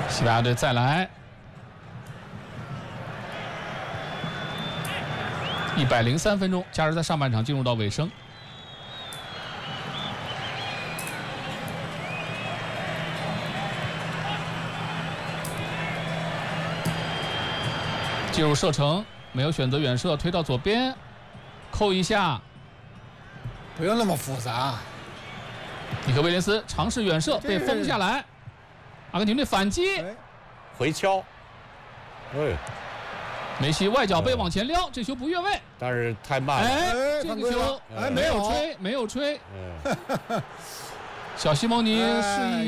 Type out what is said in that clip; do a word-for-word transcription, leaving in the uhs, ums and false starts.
西班牙队再来，一百零三分钟，加时赛上半场进入到尾声。进入射程，没有选择远射，推到左边，扣一下， 不用那么复杂。 尼克威廉斯尝试远射，被封下来。阿根廷队反击， 回敲，哎， 梅西外脚背往前撩，这球不越位， 但是太慢了。 哎，这个球哎， 没有吹，没有吹。小西蒙尼示意。